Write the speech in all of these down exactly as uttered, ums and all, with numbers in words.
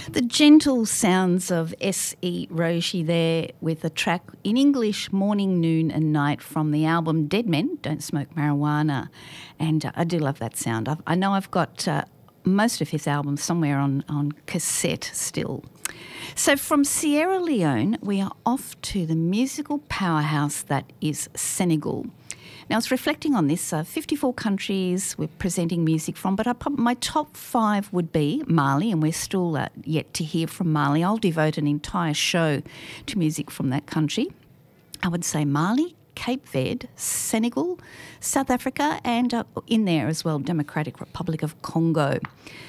The gentle sounds of S E Roshi there with a track in English, Morning, Noon and Night from the album Dead Men Don't Smoke Marijuana. And uh, I do love that sound. I've, I know I've got uh, most of his albums somewhere on, on cassette still. So from Sierra Leone, we are off to the musical powerhouse that is Senegal. Now, I was reflecting on this. Uh, fifty-four countries we're presenting music from, but I, my top five would be Mali, and we're still uh, yet to hear from Mali. I'll devote an entire show to music from that country. I would say Mali, Cape Verde, Senegal, South Africa, and uh, in there as well, Democratic Republic of Congo.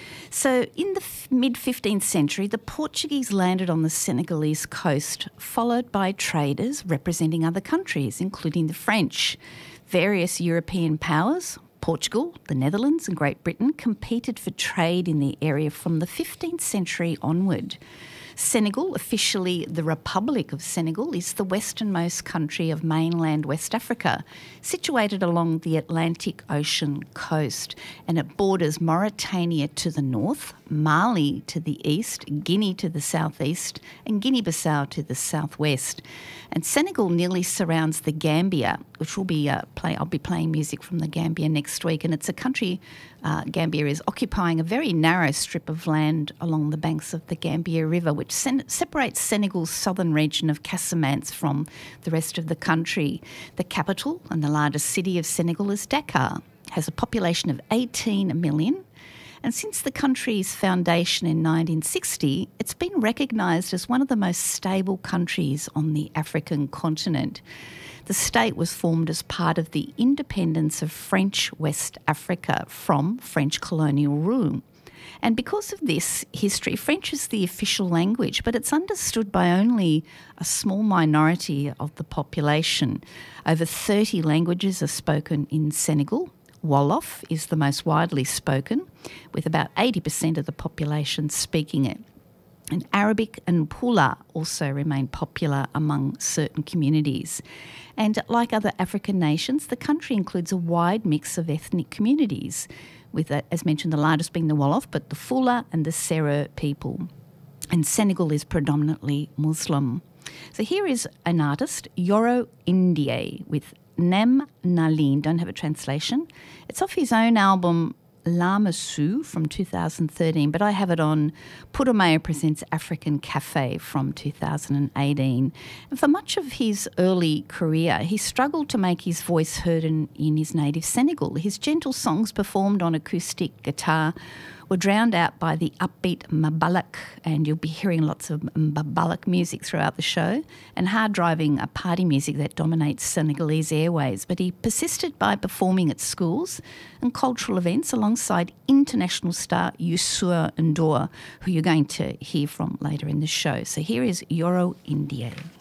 So in the f- mid-fifteenth century, the Portuguese landed on the Senegalese coast, followed by traders representing other countries, including the French. Various European powers, Portugal, the Netherlands and Great Britain, competed for trade in the area from the fifteenth century onward. Senegal, officially the Republic of Senegal, is the westernmost country of mainland West Africa, situated along the Atlantic Ocean coast, and it borders Mauritania to the north, Mali to the east, Guinea to the southeast, and Guinea-Bissau to the southwest. And Senegal nearly surrounds the Gambia, which will be uh, play. I'll be playing music from the Gambia next week, and it's a country. Uh, Gambia is occupying a very narrow strip of land along the banks of the Gambia River, which sen- separates Senegal's southern region of Casamance from the rest of the country. The capital and the largest city of Senegal is Dakar. It has a population of eighteen million. And since the country's foundation in nineteen sixty, it's been recognised as one of the most stable countries on the African continent. The state was formed as part of the independence of French West Africa from French colonial rule. And because of this history, French is the official language, but it's understood by only a small minority of the population. Over thirty languages are spoken in Senegal. Wolof is the most widely spoken, with about eighty percent of the population speaking it. And Arabic and Pula also remain popular among certain communities. And like other African nations, the country includes a wide mix of ethnic communities, with, uh, as mentioned, the largest being the Wolof, but the Fula and the Sera people. And Senegal is predominantly Muslim. So here is an artist, Yoro Indie, with Nem Nalin, don't have a translation. It's off his own album Lamasu from two thousand thirteen, but I have it on Putumayo Presents African Cafe from two thousand eighteen. And for much of his early career, he struggled to make his voice heard in, in his native Senegal. His gentle songs performed on acoustic guitar were drowned out by the upbeat Mbalak, and you'll be hearing lots of Mbalak music throughout the show, and hard-driving uh, party music that dominates Senegalese airways. But he persisted by performing at schools and cultural events alongside international star Youssou N'Dour, who you're going to hear from later in the show. So here is Yoro Indie.